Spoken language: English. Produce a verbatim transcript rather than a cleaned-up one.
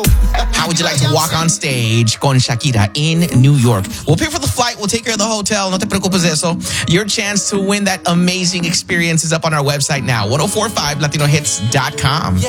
How would you like to walk on stage con Shakira in New York? We'll pay for the flight. We'll take care of the hotel. No te preocupes eso. Your chance to win that amazing experience is up on our website now. ten forty-five latino hits dot com.